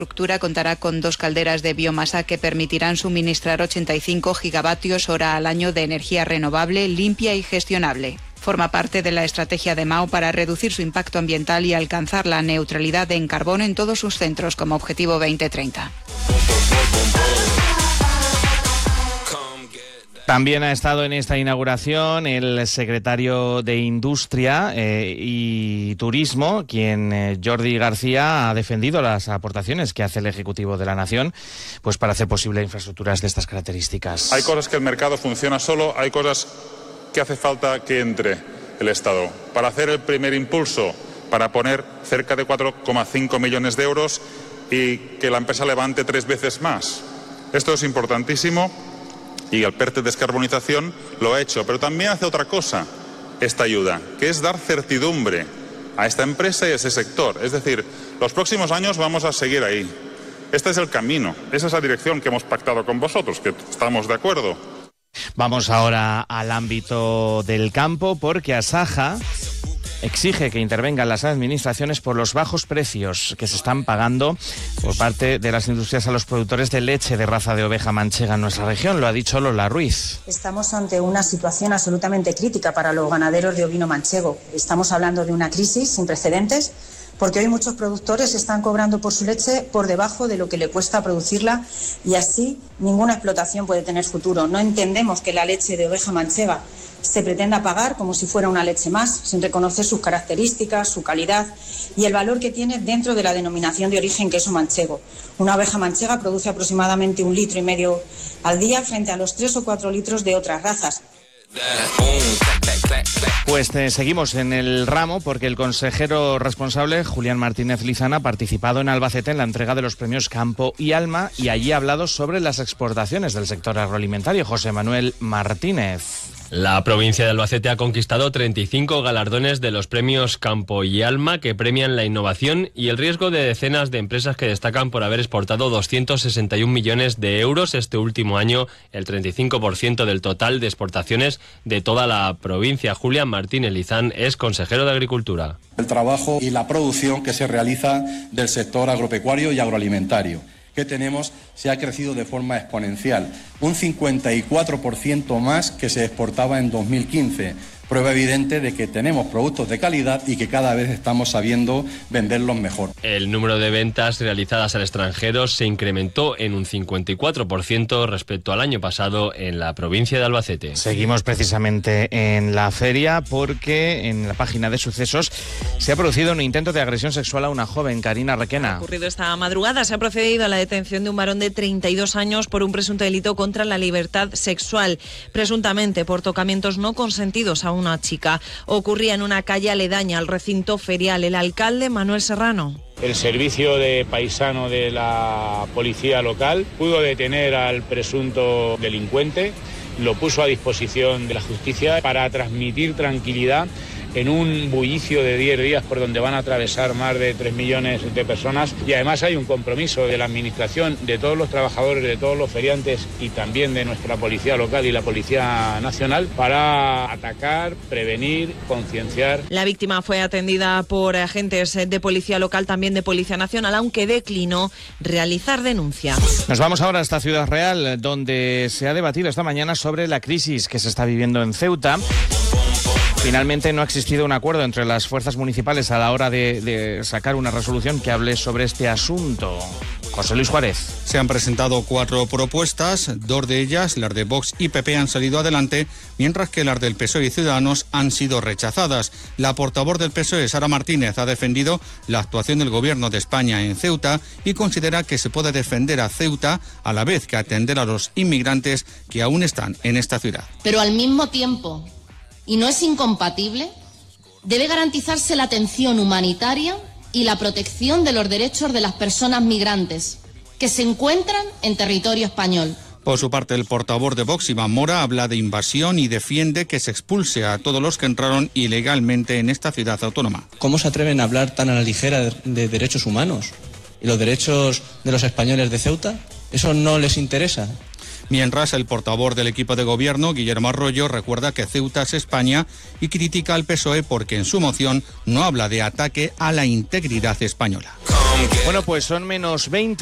La estructura contará con 2 calderas de biomasa que permitirán suministrar 85 gigavatios hora al año de energía renovable, limpia y gestionable. Forma parte de la estrategia de Mao para reducir su impacto ambiental y alcanzar la neutralidad en carbono en todos sus centros como objetivo 2030. También ha estado en esta inauguración el secretario de Industria y Turismo, quien Jordi García ha defendido las aportaciones que hace el Ejecutivo de la Nación pues para hacer posible infraestructuras de estas características. Hay cosas que el mercado funciona solo, hay cosas que hace falta que entre el Estado. Para hacer el primer impulso, para poner cerca de 4,5 millones de euros y que la empresa levante 3 veces más. Esto es importantísimo. Y el PERTE Descarbonización lo ha hecho, pero también hace otra cosa esta ayuda, que es dar certidumbre a esta empresa y a ese sector. Es decir, los próximos años vamos a seguir ahí. Este es el camino, esa es la dirección que hemos pactado con vosotros, que estamos de acuerdo. Vamos ahora al ámbito del campo, porque Asaja exige que intervengan las administraciones por los bajos precios que se están pagando por parte de las industrias a los productores de leche de raza de oveja manchega en nuestra región. Lo ha dicho Lola Ruiz. Estamos ante una situación absolutamente crítica para los ganaderos de ovino manchego. Estamos hablando de una crisis sin precedentes, porque hoy muchos productores están cobrando por su leche por debajo de lo que le cuesta producirla y así ninguna explotación puede tener futuro. No entendemos que la leche de oveja manchega se pretenda pagar como si fuera una leche más, sin reconocer sus características, su calidad y el valor que tiene dentro de la denominación de origen queso manchego. Una oveja manchega produce aproximadamente 1,5 litros al día frente a los 3 o 4 litros de otras razas. Pues seguimos en el ramo porque el consejero responsable, Julián Martínez Lizana, ha participado en Albacete en la entrega de los premios Campo y Alma y allí ha hablado sobre las exportaciones del sector agroalimentario. José Manuel Martínez. La provincia de Albacete ha conquistado 35 galardones de los premios Campo y Alma que premian la innovación y el riesgo de decenas de empresas que destacan por haber exportado 261 millones de euros este último año, el 35% del total de exportaciones de toda la provincia. Julián Martínez Lizán es consejero de Agricultura. El trabajo y la producción que se realiza del sector agropecuario y agroalimentario que tenemos se ha crecido de forma exponencial, un 54% más que se exportaba en 2015, prueba evidente de que tenemos productos de calidad y que cada vez estamos sabiendo venderlos mejor. El número de ventas realizadas al extranjero se incrementó en un 54% respecto al año pasado en la provincia de Albacete. Seguimos precisamente en la feria porque en la página de sucesos se ha producido un intento de agresión sexual a una joven, Karina Requena. Ha ocurrido esta madrugada. Se ha procedido a la detención de un varón de 32 años por un presunto delito contra la libertad sexual, presuntamente por tocamientos no consentidos a una chica. Ocurría en una calle aledaña al recinto ferial. El alcalde Manuel Serrano. El servicio de paisano de la policía local pudo detener al presunto delincuente, lo puso a disposición de la justicia para transmitir tranquilidad en un bullicio de 10 días por donde van a atravesar más de 3 millones de personas y además hay un compromiso de la administración, de todos los trabajadores, de todos los feriantes y también de nuestra policía local y la policía nacional para atacar, prevenir, concienciar. La víctima fue atendida por agentes de policía local, también de policía nacional, aunque declinó realizar denuncia. Nos vamos ahora hasta Ciudad Real, donde se ha debatido esta mañana sobre la crisis que se está viviendo en Ceuta. Finalmente no ha existido un acuerdo entre las fuerzas municipales a la hora de sacar una resolución que hable sobre este asunto. José Luis Juárez. Se han presentado 4 propuestas, 2 de ellas, las de Vox y PP, han salido adelante, mientras que las del PSOE y Ciudadanos han sido rechazadas. La portavoz del PSOE, Sara Martínez, ha defendido la actuación del Gobierno de España en Ceuta y considera que se puede defender a Ceuta a la vez que atender a los inmigrantes que aún están en esta ciudad. Pero al mismo tiempo, y no es incompatible, debe garantizarse la atención humanitaria y la protección de los derechos de las personas migrantes que se encuentran en territorio español. Por su parte, el portavoz de Vox, Iván Mora, habla de invasión y defiende que se expulse a todos los que entraron ilegalmente en esta ciudad autónoma. ¿Cómo se atreven a hablar tan a la ligera de derechos humanos? ¿Y los derechos de los españoles de Ceuta? ¿Eso no les interesa? Mientras, el portavoz del equipo de gobierno, Guillermo Arroyo, recuerda que Ceuta es España y critica al PSOE porque en su moción no habla de ataque a la integridad española. Bueno, pues son menos 20.